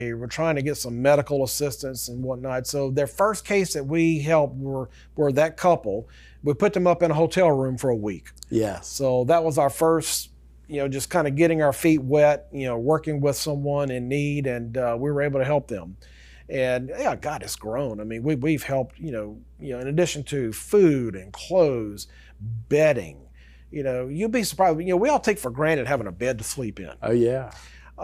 We're trying to get some medical assistance and whatnot. So their first case that we helped were that couple. We put them up in a hotel room for a week. Yes. So that was our first, just kind of getting our feet wet, working with someone in need, and we were able to help them. And yeah, God, it's grown. I mean, we've helped, in addition to food and clothes, bedding. You'd be surprised. We all take for granted having a bed to sleep in. Oh yeah.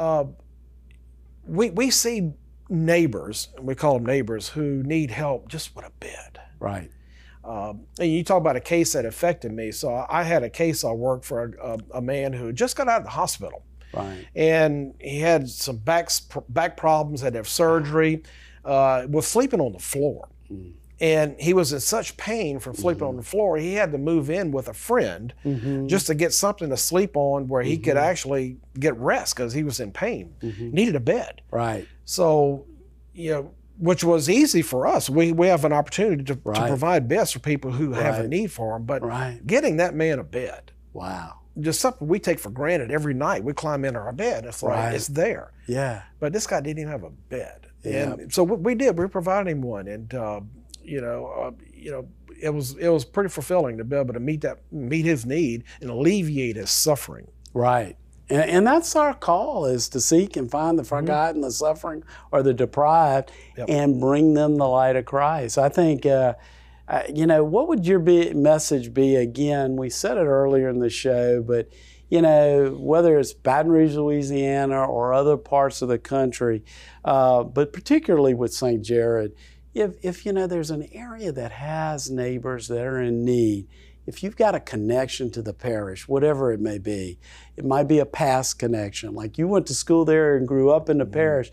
We see neighbors, and we call them neighbors, who need help just with a bed. Right. And you talk about a case that affected me. So I had a case I worked for a man who just got out of the hospital. Right. And he had some back problems, had to have surgery, was sleeping on the floor. Mm. And he was in such pain from sleeping on the floor, he had to move in with a friend just to get something to sleep on where he could actually get rest because he was in pain, needed a bed. Right. So, which was easy for us. We have an opportunity to provide beds for people who have a need for them, but getting that man a bed. Wow. Just something we take for granted every night. We climb into our bed. It's like, it's there. Yeah. But this guy didn't even have a bed. Yeah. And so we did. We provided him one. And, it was pretty fulfilling to be able to meet his need and alleviate his suffering. Right. And that's our call, is to seek and find the forgotten, the suffering, or the deprived, and bring them the light of Christ. I think, what would your message be? Again, we said it earlier in the show, but, whether it's Baton Rouge, Louisiana, or other parts of the country, but particularly with St. Jared, if there's an area that has neighbors that are in need, if you've got a connection to the parish, whatever it may be, it might be a past connection, like you went to school there and grew up in the parish,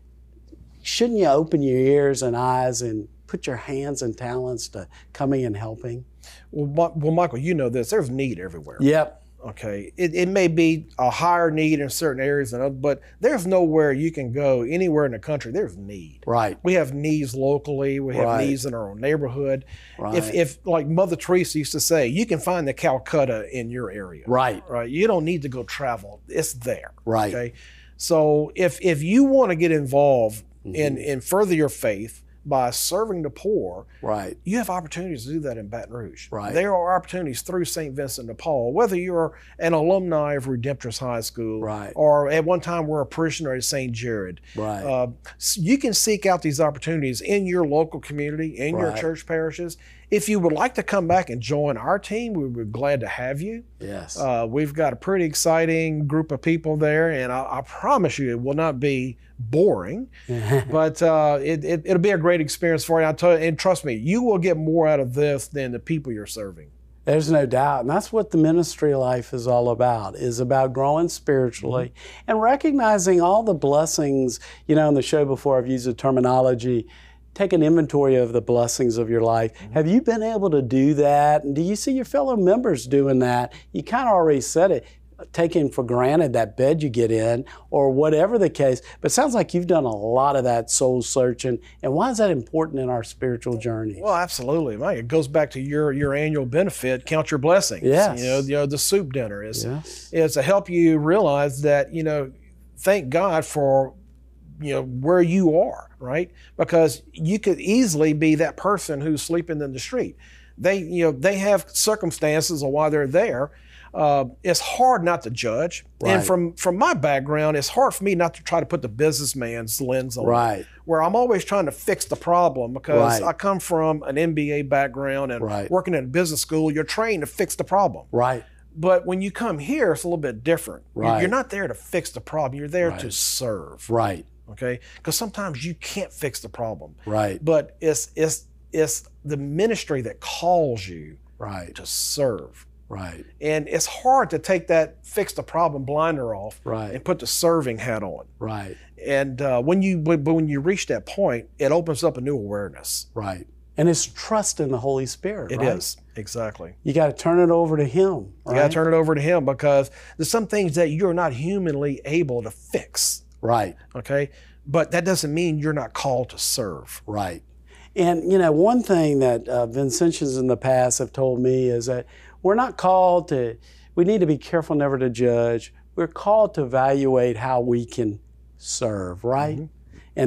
shouldn't you open your ears and eyes and put your hands and talents to coming and helping? Well, Michael, there's need everywhere. Yep. Okay, it may be a higher need in certain areas than others, but there's nowhere you can go anywhere in the country. There's need. Right. We have needs locally. We have needs in our own neighborhood. Right. If like Mother Teresa used to say, you can find the Calcutta in your area. Right. Right. You don't need to go travel. It's there. Right. Okay. So if you want to get involved in further your faith by serving the poor, you have opportunities to do that in Baton Rouge. Right. There are opportunities through St. Vincent de Paul, whether you're an alumni of Redemptorist High School, or at one time were a parishioner at St. Jared. Right. You can seek out these opportunities in your local community, in your church parishes. If you would like to come back and join our team, we would be glad to have you. Yes. We've got a pretty exciting group of people there, and I promise you it will not be boring, but it'll be a great experience for you. And trust me, you will get more out of this than the people you're serving. There's no doubt. And that's what the ministry life is all about, is about growing spiritually and recognizing all the blessings. In the show before I've used the terminology, take an inventory of the blessings of your life. Have you been able to do that? And do you see your fellow members doing that? You kind of already said it, taking for granted that bed you get in or whatever the case. But it sounds like you've done a lot of that soul searching. And why is that important in our spiritual journey? Well, absolutely, Mike. It goes back to your annual benefit, count your blessings. Yes. The soup dinner is to help you realize that, thank God for where you are, right? Because you could easily be that person who's sleeping in the street. They have circumstances of why they're there. It's hard not to judge. And from my background, it's hard for me not to try to put the businessman's lens on it, where I'm always trying to fix the problem because I come from an MBA background and working in a business school, you're trained to fix the problem. Right. But when you come here, it's a little bit different. You're not there to fix the problem. You're there to serve. Right. Okay? Because sometimes you can't fix the problem. Right. But it's the ministry that calls you to serve. Right. And it's hard to take that fix the problem blinder off and put the serving hat on. Right. And when you reach that point, it opens up a new awareness. Right. And it's trust in the Holy Spirit. It is. Exactly. You got to turn it over to Him. You got to turn it over to Him because there's some things that you're not humanly able to fix. Right. Okay. But that doesn't mean you're not called to serve. Right. And, one thing that Vincentians in the past have told me is that we're not called we need to be careful never to judge. We're called to evaluate how we can serve, right?